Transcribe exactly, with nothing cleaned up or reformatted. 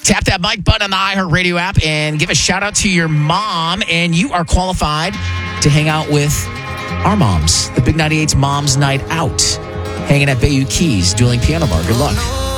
Tap that mic button on the iHeartRadio app and give a shout out to your mom, and you are qualified to hang out with our moms. The Big ninety-eight's Moms Night Out, hanging at Bayou Keys, Dueling Piano Bar. Good luck.